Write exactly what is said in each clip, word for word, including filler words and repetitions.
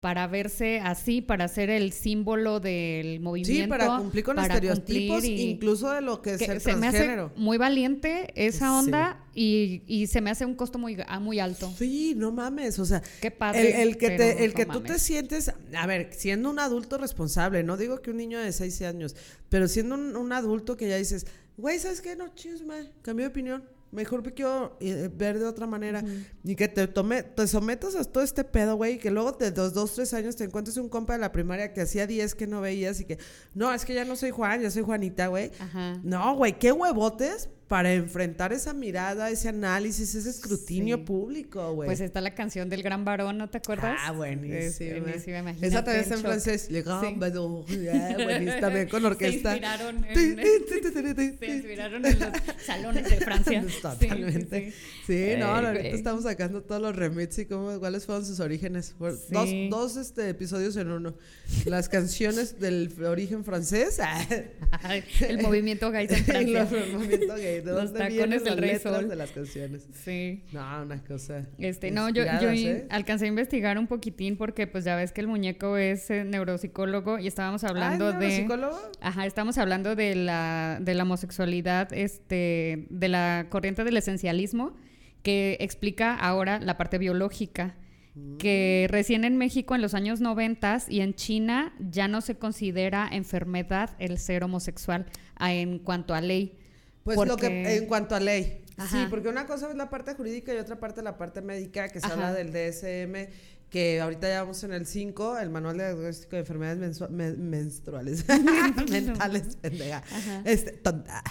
para verse así, para ser el símbolo del movimiento. Sí, para cumplir con para estereotipos, y, incluso de lo que es que ser se transgénero. Me hace muy valiente esa onda sí. y, y se me hace un costo muy, muy alto. Sí, no mames, o sea, qué padre, el, el que, te, el no que mames. tú te sientes, a ver, siendo un adulto responsable, no digo que un niño de seis años, pero siendo un, un adulto que ya dices, güey, ¿sabes qué? No, chingos, madre, cambié de opinión. Mejor me quiero eh, ver de otra manera. Uh-huh. Y que te tome, te sometas a todo este pedo, güey. Y que luego de dos, dos, tres años te encuentres un compa de la primaria que hacía diez que no veías. Y que, no, es que ya no soy Juan, ya soy Juanita, güey. No, güey, qué huevotes para enfrentar esa mirada, ese análisis, ese escrutinio sí. público, güey. Pues está la canción del Gran Varón, ¿no te acuerdas? Ah, buenísima. Es buenísima, imagínate. Esa también está en francés. Le Grand Varón. Buenísima, también con orquesta. Se inspiraron en, se inspiraron en los salones de Francia. Totalmente. Sí, sí. sí no, eh, ahorita eh. estamos sacando todos los remixes y cómo, cuáles fueron sus orígenes. Sí. Dos, dos este, episodios en uno. Las canciones del origen francés. El movimiento gay en Francia. El movimiento gay. ¿De los tacones del Rey Sol de las canciones? Sí. No, una cosa. Este, no, yo, yo ¿eh? alcancé a investigar un poquitín porque pues ya ves que el muñeco es eh, neuropsicólogo y estábamos hablando ¿Ah, ¿es neuropsicólogo? de Ajá, estamos hablando de la de la homosexualidad, este, de la corriente del esencialismo que explica ahora la parte biológica. Que recién en México en los años noventas y en China ya no se considera enfermedad el ser homosexual a, en cuanto a ley. Pues porque... lo que en cuanto a ley. Ajá. Sí, porque una cosa es la parte jurídica y otra parte la parte médica, que se Ajá. habla del D S M, que ahorita ya vamos en el cinco, el Manual de Diagnóstico de Enfermedades mensu- me- Menstruales. Mentales, pendeja. Este, tonta.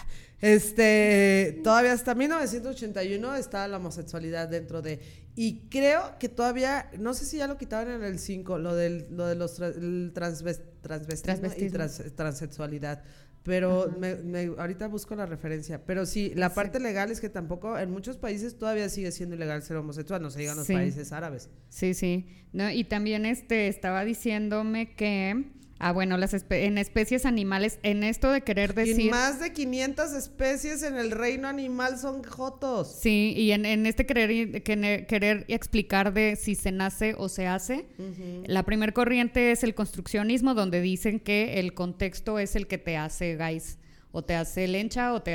Este, todavía hasta mil novecientos ochenta y uno estaba la homosexualidad dentro de, y creo que todavía, no sé si ya lo quitaron en el cinco, lo del, lo de los tra, el transvest, transvestismo y trans, transexualidad. Pero me, me, ahorita busco la referencia. Pero sí, la parte sí. legal es que tampoco, en muchos países todavía sigue siendo ilegal ser homosexual, no se digan los sí. países árabes. Sí, sí. No, y también este estaba diciéndome que, ah, bueno, las espe- en especies animales, en esto de querer decir... Y más de quinientas especies en el reino animal son jotos. Sí, y en, en este querer, querer, querer explicar de si se nace o se hace, uh-huh. la primer corriente es el construccionismo, donde dicen que el contexto es el que te hace gays, o te hace lencha, o te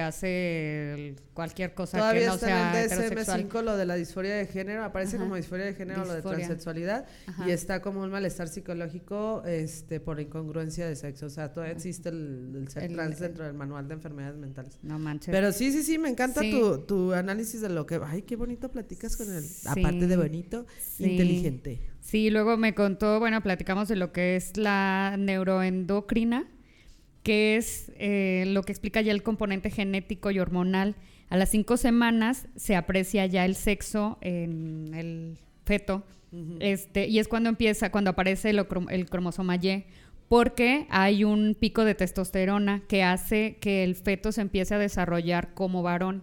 hace cualquier cosa todavía que no sea heterosexual. Todavía está en el D S M cinco lo de la disforia de género, aparece Ajá. como disforia de género disforia. Lo de transexualidad, Ajá. y está como un malestar psicológico este por incongruencia de sexo, o sea, todavía existe el, el ser el, trans dentro del manual de enfermedades mentales. No manches. Pero sí, sí, sí, me encanta sí. tu, tu análisis de lo que, ay, qué bonito platicas con él, sí. aparte de bonito, sí. inteligente. Sí, luego me contó, bueno, platicamos de lo que es la neuroendocrina, que es eh, lo que explica ya el componente genético y hormonal. A las cinco semanas se aprecia ya el sexo en el feto, uh-huh. este, y es cuando empieza, cuando aparece el, el cromosoma Y, porque hay un pico de testosterona que hace que el feto se empiece a desarrollar como varón.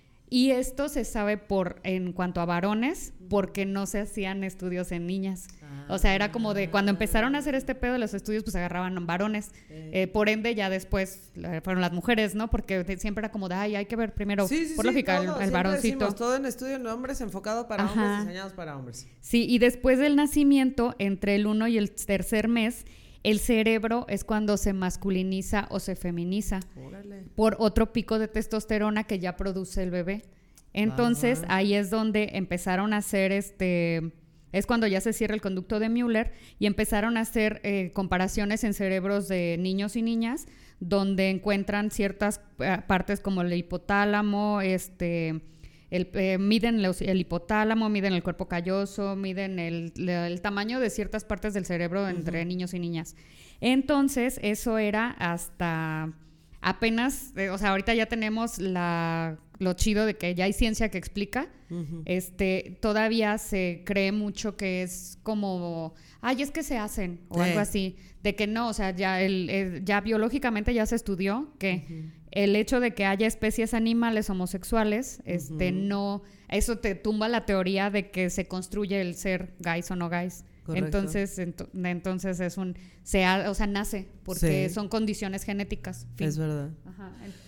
Y esto se sabe por en cuanto a varones, porque no se hacían estudios en niñas. Ah, o sea, era como de cuando empezaron a hacer este pedo de los estudios, pues agarraban varones. Eh. Eh, por ende, ya después fueron las mujeres, ¿no? Porque siempre era como de, ay, hay que ver primero, sí, sí, por sí, lógica, todo, el, el varoncito. Decimos, todo en estudio en hombres, enfocado para Ajá. hombres, diseñados para hombres. Sí, y después del nacimiento, entre el uno y el tercer mes, el cerebro es cuando se masculiniza o se feminiza. Órale. Por otro pico de testosterona que ya produce el bebé. Entonces, Ajá. ahí es donde empezaron a hacer este... Es cuando ya se cierra el conducto de Müller y empezaron a hacer eh, comparaciones en cerebros de niños y niñas, donde encuentran ciertas eh, partes como el hipotálamo, este... El, eh, miden los, el hipotálamo, miden el cuerpo calloso, miden el, el tamaño de ciertas partes del cerebro entre uh-huh. niños y niñas. Entonces, eso era hasta apenas, eh, o sea, ahorita ya tenemos la, lo chido de que ya hay ciencia que explica. Uh-huh. Este, todavía se cree mucho que es como, ay, es que se hacen, o eh. algo así, de que no, o sea, ya, el, el, ya biológicamente ya se estudió que... Uh-huh. El hecho de que haya especies animales homosexuales, este, uh-huh. no, eso te tumba la teoría de que se construye el ser gays o no gays. Correcto. Entonces, ent- entonces es un, se ha, o sea, nace porque sí. son condiciones genéticas. Fin. Es verdad. Ajá.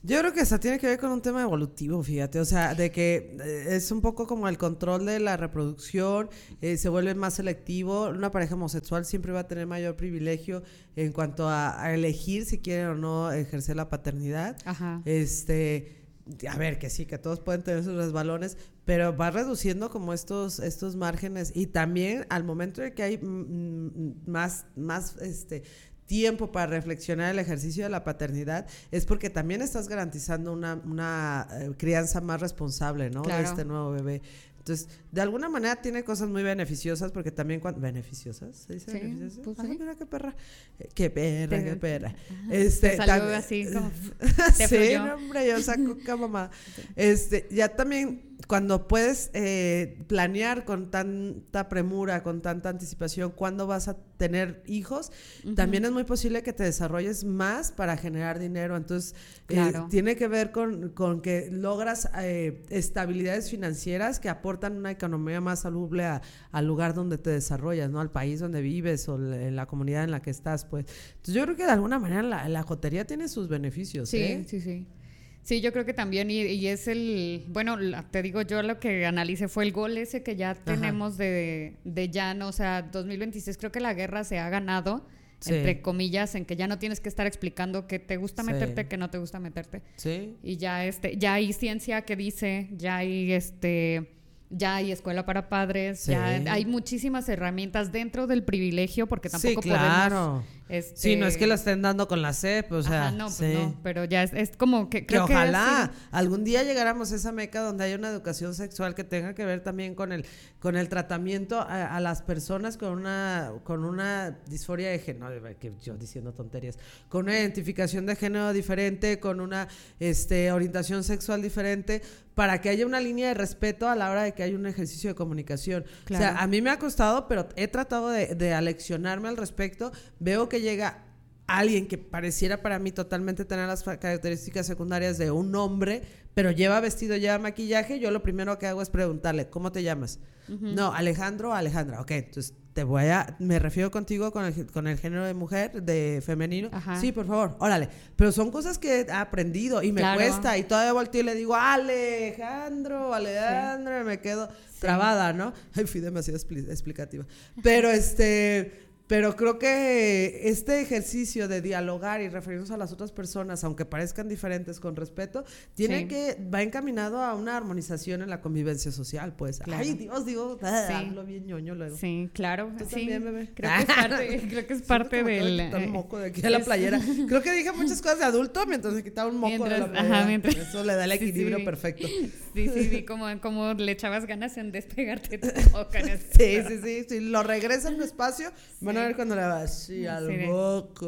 Yo creo que eso tiene que ver con un tema evolutivo, fíjate, o sea, de que eh, es un poco como el control de la reproducción, eh, se vuelve más selectivo, una pareja homosexual siempre va a tener mayor privilegio en cuanto a, a elegir si quieren o no ejercer la paternidad. Ajá. Este, a ver, que sí, que todos pueden tener sus resbalones, pero va reduciendo como estos, estos márgenes, y también al momento de que hay mm, más, más, este... tiempo para reflexionar el ejercicio de la paternidad, es porque también estás garantizando una, una eh, crianza más responsable, ¿no? Claro. De este nuevo bebé. Entonces, de alguna manera tiene cosas muy beneficiosas, porque también cuando... ¿Beneficiosas? ¿Se dice sí, beneficiosas? Pues ah, sí. Mira qué perra. Qué perra, te, qué perra. Ajá, este, te salió tan, así como... Te sí, no, hombre, yo saco ca mamá. Este, ya también... Cuando puedes eh, planear con tanta premura, con tanta anticipación, cuándo vas a tener hijos, uh-huh. también es muy posible que te desarrolles más para generar dinero. Entonces, claro. eh, tiene que ver con, con que logras eh, estabilidades financieras que aportan una economía más salubre a, al lugar donde te desarrollas, ¿no? Al país donde vives o en la comunidad en la que estás, pues. Entonces, yo creo que de alguna manera la, la jotería tiene sus beneficios, sí, ¿eh? Sí, sí, sí. Sí, yo creo que también, y, y es el, bueno, la, te digo, yo lo que analicé fue el gol ese que ya tenemos de, de ya no, o sea, dos mil veintiséis creo que la guerra se ha ganado, sí. entre comillas, en que ya no tienes que estar explicando qué te gusta sí. meterte, qué no te gusta meterte. Sí. Y ya este, ya hay ciencia que dice, ya hay este... ya hay escuela para padres, sí. ya hay muchísimas herramientas dentro del privilegio, porque tampoco sí, claro. podemos... Este... Sí, no es que lo estén dando con la C E P, o sea... Ajá, no, pues sí. no, pero ya es, es como que... Creo que ojalá que sí. algún día llegáramos a esa meca donde haya una educación sexual que tenga que ver también con el, con el tratamiento a, a las personas con una, con una disforia de género, que yo diciendo tonterías, con una identificación de género diferente, con una este, orientación sexual diferente, para que haya una línea de respeto a la hora de que haya un ejercicio de comunicación. Claro. O sea, a mí me ha costado, pero he tratado de, de aleccionarme al respecto. Veo que llega alguien que pareciera para mí totalmente tener las características secundarias de un hombre, pero lleva vestido, lleva maquillaje. Yo lo primero que hago es preguntarle, ¿cómo te llamas? Uh-huh. No, Alejandro o Alejandra. Ok, entonces te voy a, me refiero contigo con el, con el género de mujer, de femenino. Ajá. Sí, por favor, órale. Pero son cosas que he aprendido y me claro. cuesta, y todavía volteo y le digo, Alejandro, Alejandra, sí. me quedo sí. trabada, ¿no? Ay, fui demasiado expl- explicativa. Pero este... Pero creo que este ejercicio de dialogar y referirnos a las otras personas, aunque parezcan diferentes, con respeto, tiene sí. que, va encaminado a una armonización en la convivencia social, pues. Claro. Ay, Dios, digo, ah, sí. hablo bien ñoño luego. Sí, claro. ¿Tú sí. también, bebé? Creo que es parte, creo que es parte sí, del... Me moco de aquí a la playera. Creo que dije muchas cosas de adulto mientras me quitaba un moco mientras, de la playera. Ajá, mientras... Eso le da el equilibrio sí, sí. perfecto. Sí, sí, vi como, como le echabas ganas en despegarte tu boca. En sí, sí, sí, sí. Lo regresan despacio, sí. van a ver cuando le vas así al sí, moco.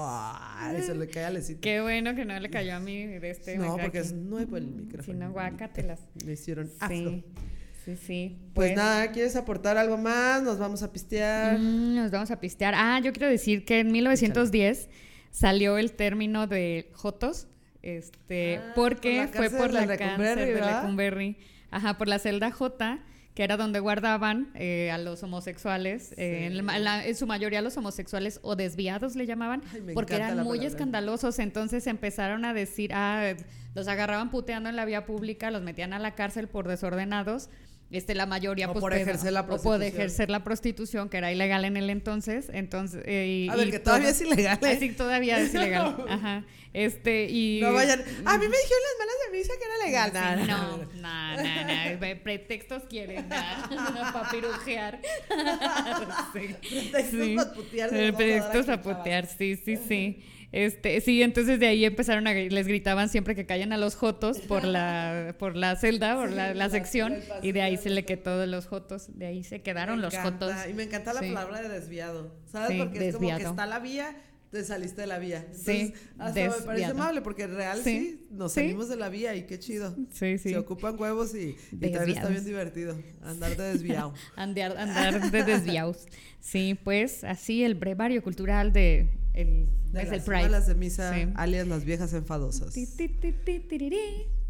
Ay, se le cae al lecito. Qué bueno que no le cayó a mí de este. No, porque aquí. Es nuevo el micrófono. Si no, guácatelas. Me hicieron sí. asco. Sí, sí. Pues, pues nada, ¿quieres aportar algo más? Nos vamos a pistear. Mm, nos vamos a pistear. Ah, yo quiero decir que en mil novecientos diez Échale. Salió el término de jotos, este, ah, porque por fue por la cárcel de Lecumberri. Ajá, por la celda J, que era donde guardaban eh, a los homosexuales, sí. eh, en, la, en su mayoría los homosexuales o desviados le llamaban, Ay, porque eran muy palabra. escandalosos. Entonces empezaron a decir, ah, los agarraban puteando en la vía pública, los metían a la cárcel por desordenados. Este, la mayoría o pues, por ejercer la prostitución. O por ejercer la prostitución, que era ilegal en el entonces. Entonces eh, y, a ver, y que todavía todo, es ilegal. ¿eh? Sí, todavía es ilegal. Ajá. Este, y... No vayan. A mí me dijeron las malas de misa que era legal. Sí, no, no, no, no. Pretextos quieren, nada, para pirujear. Sí. Pretextos sí. para putear. Pretextos para putear, sí, sí, sí. Este, sí, entonces de ahí empezaron a, les gritaban siempre que callan a los jotos por la, por la celda, por sí, la, la sección, y de ahí se le quedó todos los jotos, de ahí se quedaron me los encanta, jotos. Y me encanta la sí. palabra de desviado, ¿sabes? Sí, porque es desviado. Como que está la vía, te saliste de la vía. Entonces, sí, hasta desviado. Me parece amable, porque en real sí, sí nos ¿Sí? salimos de la vía y qué chido. Sí, sí. Se ocupan huevos y, y también está bien divertido andar de desviado. andar, andar de desviados. Sí, pues así el brevario cultural de... El, de es las el Pride. Las de misa, sí. alias las viejas enfadosas. Ti, ti, ti, ti, ti, ti, ti.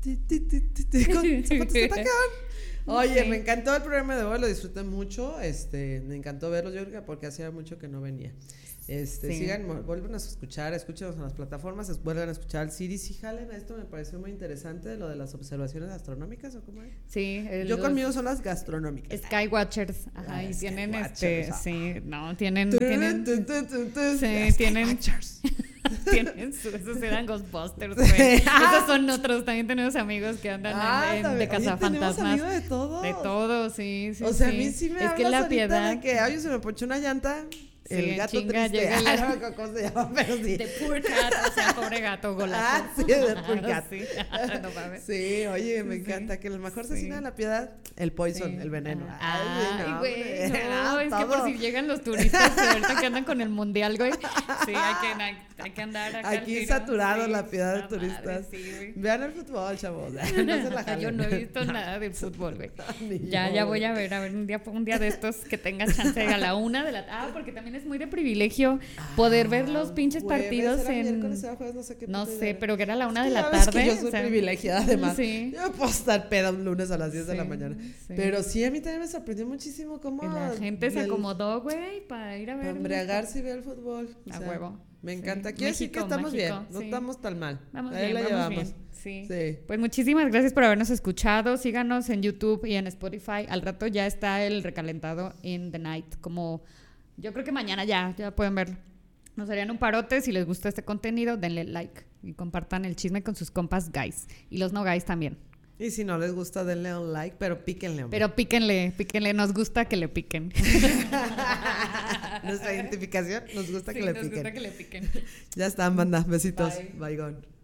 con zapatos de tacón. Oye, Sí. me encantó el programa de hoy, lo disfruté mucho, este, me encantó verlos, yo creo que porque hacía mucho que no venía. Este, Sí. sigan, mo- vuelven a escuchar, escúchenos en las plataformas, es- vuelvan a escuchar el Siri, sí jalen, esto me pareció muy interesante, lo de las observaciones astronómicas, ¿o cómo es? Sí, el- Yo los conmigo son las gastronómicas. Skywatchers, ajá, Ah, y tienen Skywatchers, este, ah. sí, no, tienen, Turun, tienen, tun, tun, tun, tun, sí, las tienen- Skywatchers. tienen su- esos eran Ghostbusters, Sí. güey. Esos son otros, también tenemos amigos que andan Ah, en, en- también. de Oye, tenemos cazafantasmas. amigos de todo. De todo, sí, sí. O sea, sí. a mí sí me es que hablas la ahorita piedad de que, ay, se me ponchó una llanta. Sí, El en gato chinga triste. llega Ah, la- no me acuerdo cómo se llama, pero sí. de poor cat, o sea, pobre gato golazo. Ah, sí, de poor cat. Sí. No mames. Sí, oye, me Sí. encanta que el mejor Sí. asesino de la piedad, el poison, Sí. el veneno. Ay, no, güey, hombre. no, Ah, es que todo. por si llegan los turistas que ahorita que andan con el mundial, güey. Sí, hay que, hay, hay que andar acá al Aquí tiro. saturado Sí, la piedad de puta turistas. madre, sí, güey. Vean el fútbol, chavos. No se la jalen. Yo no he visto nada del fútbol, güey. Ni Ya, yo, ya güey. voy a ver, a ver un día, un día de estos que tengas chance a la una de la Ah, porque también es muy de privilegio poder ver los pinches Jueves, partidos era en. miércoles, era jueves, no sé qué No puta sé, idea. pero que era a la una Es de que la ya ves tarde. que yo soy o sea, privilegiada además. Sí. Yo puedo estar peda un lunes a las diez de la Sí, mañana. sí. Pero sí, a mí también me sorprendió muchísimo cómo Y la gente se el- acomodó, güey, para ir a ver. para embriagarse y ver el fútbol. O A sea, huevo. Me Sí. encanta. Quiere decir que México, estamos México, bien. No sí. estamos tan mal. Vamos Ahí bien, la vamos llevamos. bien. Sí. Sí. Pues muchísimas gracias por habernos escuchado. Síganos en YouTube y en Spotify. Al rato ya está el recalentado in the night. Como yo creo que mañana ya, ya pueden verlo. Nos harían un parote. Si les gusta este contenido, denle like y compartan el chisme con sus compas guys. Y los no guys también. Y si no les gusta, denle un like, pero píquenle. hombre. Pero píquenle, píquenle. Nos gusta que le piquen. Nuestra identificación nos gusta Sí, que le nos piquen. gusta que le piquen. Ya están, banda. Besitos. Bye. Bye, gone.